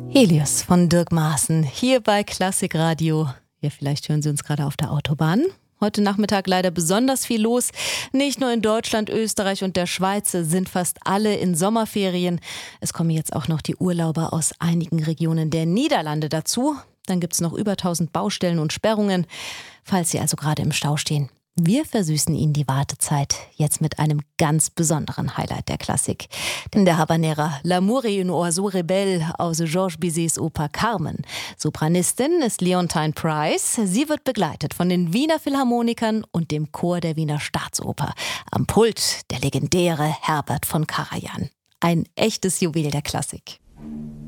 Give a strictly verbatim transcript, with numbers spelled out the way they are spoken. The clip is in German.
Helios von Dirk Maaßen, hier bei Klassikradio. Ja, vielleicht hören Sie uns gerade auf der Autobahn. Heute Nachmittag leider besonders viel los. Nicht nur in Deutschland, Österreich und der Schweiz sind fast alle in Sommerferien. Es kommen jetzt auch noch die Urlauber aus einigen Regionen der Niederlande dazu. Dann gibt es noch über tausend Baustellen und Sperrungen, falls Sie also gerade im Stau stehen. Wir versüßen Ihnen die Wartezeit jetzt mit einem ganz besonderen Highlight der Klassik. Denn der Habanera L'amour et un oiseau rebelle aus Georges Bizets Oper Carmen. Sopranistin ist Leontine Price. Sie wird begleitet von den Wiener Philharmonikern und dem Chor der Wiener Staatsoper. Am Pult der legendäre Herbert von Karajan. Ein echtes Juwel der Klassik.